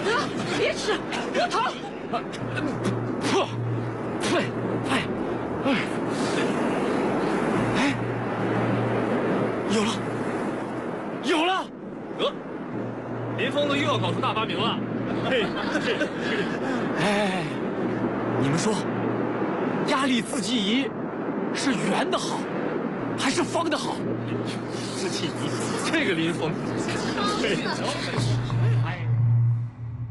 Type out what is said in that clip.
别吃，疼！ 破，对，哎，有了，有了！ 林疯子又要搞出大发明了。嘿， 哎，你们说，压力自计仪是圆的好，还是方的好？ 自己这个林疯，嘿。